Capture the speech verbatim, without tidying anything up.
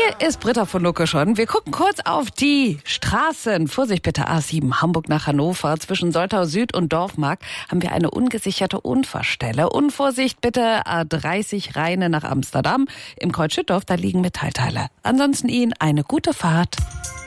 Hier ist Britta von Lucke schon. Wir gucken kurz auf die Straßen. Vorsicht bitte, A sieben, Hamburg nach Hannover. Zwischen Soltau Süd und Dorfmark haben wir eine ungesicherte Unfallstelle. Unvorsicht bitte, A dreißig, Rheine nach Amsterdam. Im Kreuz Schüttorf, da liegen Metallteile. Ansonsten Ihnen eine gute Fahrt.